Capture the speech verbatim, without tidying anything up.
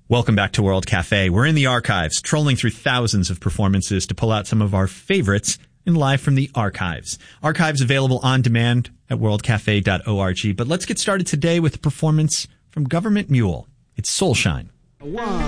Welcome back to World Cafe. We're in the archives, trolling through thousands of performances to pull out some of our favorites in Live from the Archives. Archives available on demand at world cafe dot org. But let's get started today with a performance from Government Mule. It's Soulshine. One.